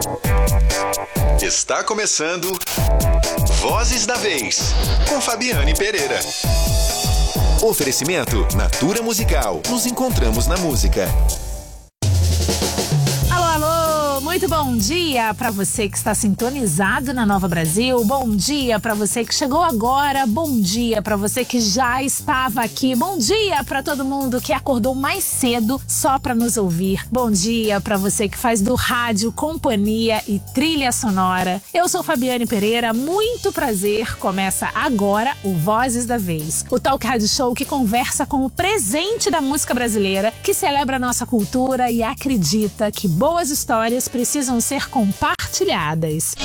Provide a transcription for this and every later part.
Está começando Vozes da Vez, com Fabiane Pereira. Oferecimento Natura Musical. Nos encontramos na música. Muito bom dia para você que está sintonizado na Nova Brasil. Bom dia para você que chegou agora. Bom dia para você que já estava aqui. Bom dia para todo mundo que acordou mais cedo só para nos ouvir. Bom dia para você que faz do rádio companhia e trilha sonora. Eu sou Fabiane Pereira. Muito prazer. Começa agora o Vozes da Vez, o talk rádio show que conversa com o presente da música brasileira, que celebra a nossa cultura e acredita que boas histórias precisam ser compartilhadas.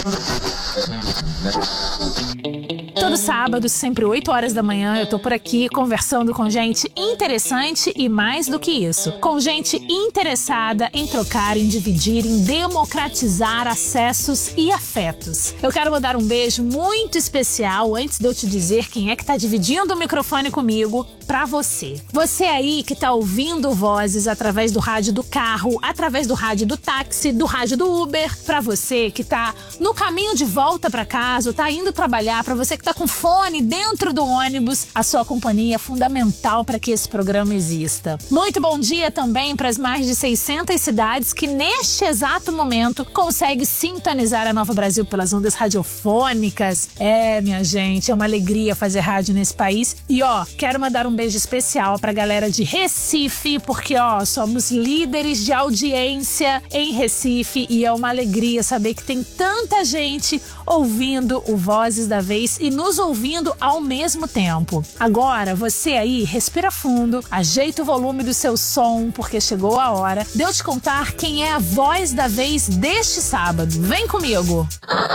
Todo sábado, sempre 8 horas da manhã, eu tô por aqui conversando com gente interessante e mais do que isso, com gente interessada em trocar, em dividir, em democratizar acessos e afetos. Eu quero mandar um beijo muito especial, antes de eu te dizer quem é que tá dividindo o microfone comigo, pra você. Você aí que tá ouvindo Vozes através do rádio do carro, através do rádio do táxi, do rádio do Uber, pra você que tá no caminho de volta pra casa, tá indo trabalhar, pra você que tá com fone dentro do ônibus, a sua companhia é fundamental para que esse programa exista. Muito bom dia também para as mais de 600 cidades que neste exato momento conseguem sintonizar a Nova Brasil pelas ondas radiofônicas. Minha gente, é uma alegria fazer rádio nesse país. E quero mandar um beijo especial pra galera de Recife, porque somos líderes de audiência em Recife e é uma alegria saber que tem tanta gente ouvindo o Vozes da Vez e nos ouvindo ao mesmo tempo. Agora, você aí, respira fundo, ajeita o volume do seu som, porque chegou a hora de eu te contar quem é a voz da vez deste sábado. Vem comigo!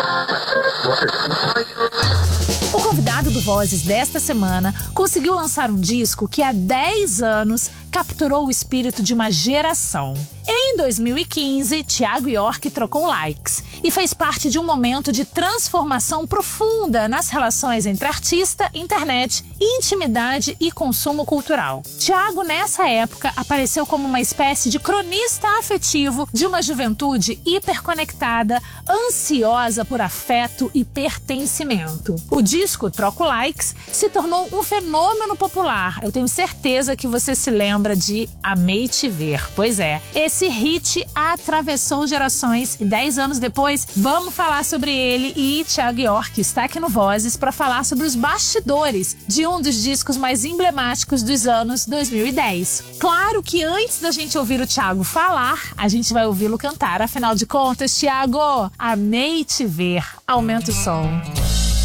O convidado do Vozes desta semana conseguiu lançar um disco que há 10 anos capturou o espírito de uma geração. Em 2015, Thiago York trocou likes e fez parte de um momento de transformação profunda nas relações entre artista, internet, intimidade e consumo cultural. Thiago, nessa época, apareceu como uma espécie de cronista afetivo de uma juventude hiperconectada, ansiosa por afeto e pertencimento. O disco Troco Likes se tornou um fenômeno popular. Eu tenho certeza que você se lembra de Amei Te Ver. Pois é, esse hit atravessou gerações e 10 anos depois, vamos falar sobre ele e Thiago York está aqui no Vozes para falar sobre os bastidores de um dos discos mais emblemáticos dos anos 2010. Claro que antes da gente ouvir o Thiago falar, a gente vai ouvi-lo cantar. Afinal de contas, Thiago, amei te ver. Aumenta o som.